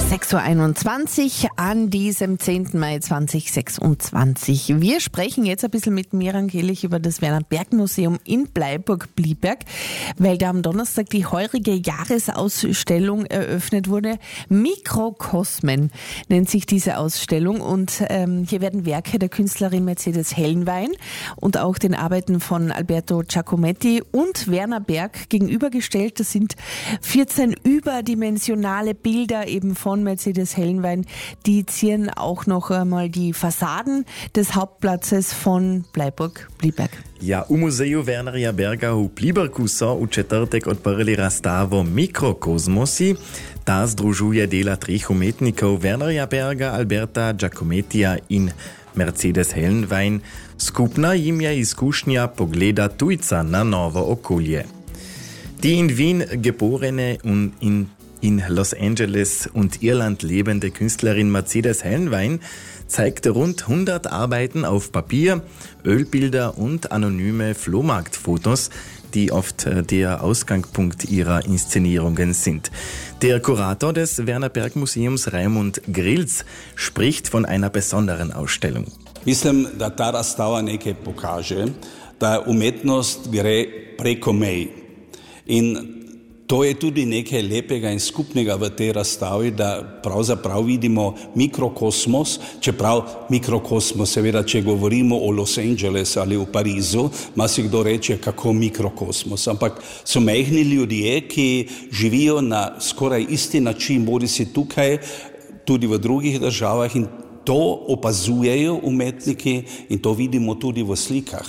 6.21 Uhr an diesem 10. Mai 2026. Wir sprechen jetzt ein bisschen mit Miran Kehlich über das Werner-Berg-Museum in Bleiburg-Blieberg, weil da am Donnerstag die heurige Jahresausstellung eröffnet wurde. Mikrokosmen nennt sich diese Ausstellung und hier werden Werke der Künstlerin Mercedes Hellenwein und auch den Arbeiten von Alberto Giacometti und Werner Berg gegenübergestellt. Das sind 14 überdimensionale Bilder eben von Mercedes Hellenwein, die zieren auch noch einmal die Fassaden des Hauptplatzes von Bleiburg-Blieberg. Ja, u muzeju Wernerja Berga u Pliberku so u četrtek odprli razstavo Mikrokosmosi. Ta združuje dela treh umetnikov Wernerja Berga, Alberta Giacomettija in Mercedes Hellenwein. Skupna jim je izkušnja pogleda tujca na novo okolje. Die in Wien geborene und in Los Angeles und Irland lebende Künstlerin Mercedes Hellenwein zeigte rund 100 Arbeiten auf Papier, Ölbilder und anonyme Flohmarktfotos, die oft der Ausgangspunkt ihrer Inszenierungen sind. Der Kurator des Werner-Berg-Museums Raimund Grilc spricht von einer besonderen Ausstellung. Mislim, da ta razstava nekaj pokaže, da umetnost gre preko mej. In to je tudi nekaj lepega in skupnega v tej razstavi, da pravzaprav vidimo mikrokosmos, čeprav mikrokosmos, seveda, če govorimo o Los Angeles ali v Parizu, ima si kdo reče, kako mikrokosmos. Ampak so majhni ljudje, ki živijo na skoraj isti način, bodi si tukaj, tudi v drugih državah in to opazujejo umetniki in to vidimo tudi v slikah.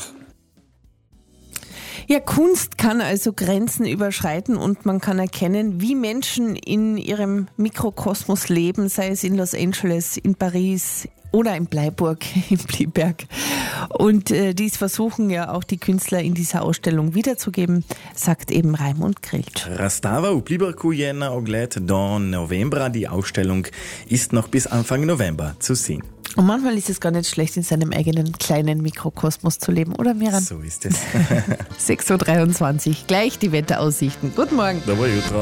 Ja, Kunst kann also Grenzen überschreiten und man kann erkennen, wie Menschen in ihrem Mikrokosmos leben, sei es in Los Angeles, in Paris oder in Bleiburg, in Blieberg. Und dies versuchen ja auch die Künstler in dieser Ausstellung wiederzugeben, sagt eben Raimund Grilc. Razstava u Pliberku je na ogled do novembra. Die Ausstellung ist noch bis Anfang November zu sehen. Und manchmal ist es gar nicht schlecht, in seinem eigenen kleinen Mikrokosmos zu leben, oder Miran? So ist es. 6.23 Uhr, gleich die Wetteraussichten. Guten Morgen.